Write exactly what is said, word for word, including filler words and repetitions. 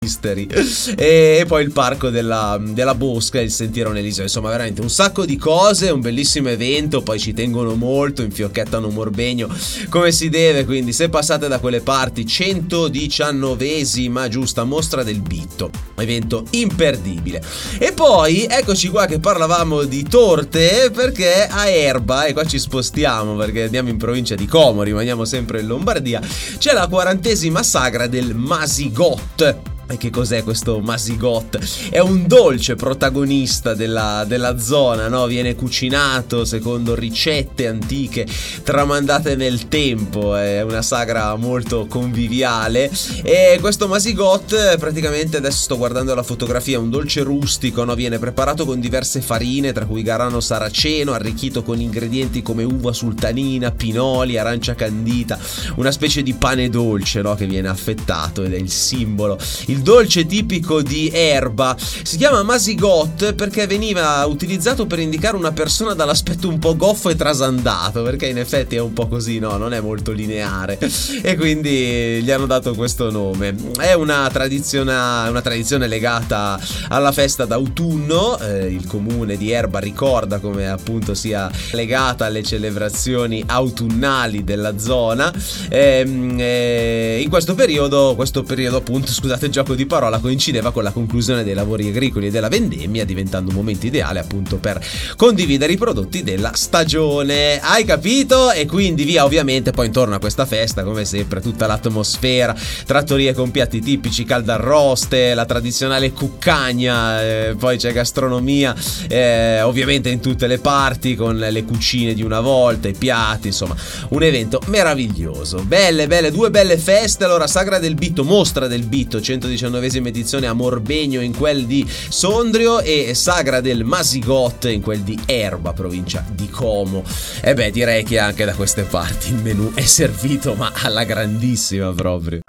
Mystery e, e poi il parco della, della Bosca e il sentiero nell'isola. Insomma, veramente un sacco di cose, un bellissimo evento. Poi ci tengono molto, infiocchettano Morbegno come si deve, quindi se passate da quelle parti, centodiciannovesima giusta mostra del Bitto, evento imperdibile. E poi eccoci qua che parlavamo di torte, perché a Erba, e qua ci spostiamo perché andiamo in provincia di Como, rimaniamo sempre in Lombardia, c'è la quarantesima sagra del Masigot. E che cos'è questo Masigot? È un dolce protagonista della, della zona, no? Viene cucinato secondo ricette antiche tramandate nel tempo, è una sagra molto conviviale. E questo Masigot, praticamente, adesso sto guardando la fotografia, è un dolce rustico, no? Viene preparato con diverse farine, tra cui grano saraceno, arricchito con ingredienti come uva sultanina, pinoli, arancia candita, una specie di pane dolce, no? Che viene affettato ed è il simbolo, il dolce tipico di Erba. Si chiama Masigot perché veniva utilizzato per indicare una persona dall'aspetto un po' goffo e trasandato, perché in effetti è un po' così, no? Non è molto lineare, e quindi gli hanno dato questo nome. È una tradizione, una tradizione legata alla festa d'autunno. Eh, il comune di Erba ricorda come appunto sia legata alle celebrazioni autunnali della zona. E, e in questo periodo, questo periodo appunto, scusate il gioco di parola, coincideva con la conclusione dei lavori agricoli e della vendemmia, diventando un momento ideale appunto per condividere i prodotti della stagione. Hai capito? E quindi via, ovviamente poi intorno a questa festa, come sempre, tutta l'atmosfera, trattorie con piatti tipici, caldarroste, la tradizionale cuccagna, eh, poi c'è gastronomia eh, ovviamente in tutte le parti, con le cucine di una volta, i piatti, insomma un evento meraviglioso. Belle, belle, due belle feste. Allora, Sagra del Bitto, mostra del Bitto, centodiciannovesima edizione a Morbegno, in quel di Sondrio, e Sagra del Masigot in quel di Erba, provincia di Como. E beh, direi che anche da queste parti il menù è servito, ma alla grandissima proprio.